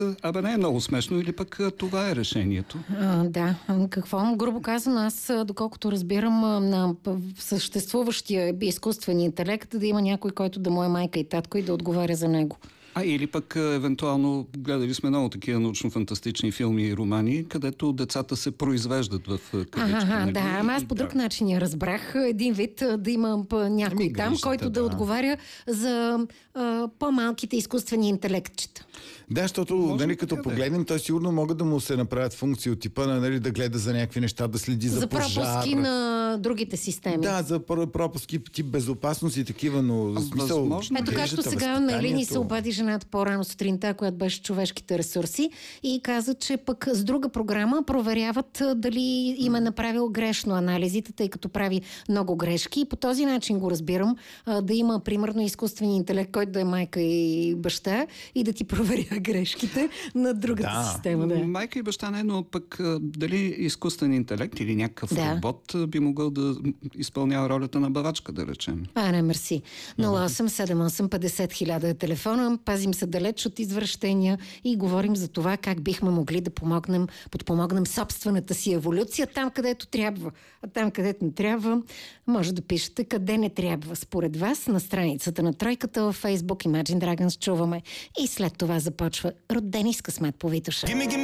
Абе не е много смешно или пък това е решението? Да, какво? Грубо казано, аз, доколкото разбирам, на съществуващия изкуствен интелект да има някой, който да му е майка и татко и да отговаря за него. Или пък, евентуално, гледали сме много такива научно-фантастични филми и романи, където децата се произвеждат в кавички. Нали? Да, ама аз по друг начин я разбрах. Един вид да има някой там, който да отговаря за по-малките изкуствени интелектчета. Да, защото, като погледнем, той сигурно могат да му се направят функции от типа на да гледа за някакви неща, да следи за пожар. За пропуски на другите системи. Да, за пропуски тип безопасност и такива, но в смисъл... Ето както сега на Елини се обади жената по-рано сутринта, която беше човешките ресурси и каза, че пък с друга програма проверяват дали им е направил грешно анализите, тъй като прави много грешки. И по този начин го разбирам, да има примерно изкуствен интелект, който да е майка и баща и да ти проверя грешките на другата система. Да. Майка и баща не, но пък дали изкуствен интелект или някакъв робот би могъл да изпълнява ролята на бавачка, да речем. Не, мерси. 087850 е телефона. Пазим се далеч от извращения и говорим за това как бихме могли да подпомогнем собствената си еволюция там, където трябва. А там, където не трябва, може да пишете къде не трябва. Според вас на страницата на Тройката във Facebook Imagine Dragons чуваме и след това започва Родени с късмет по Витоша.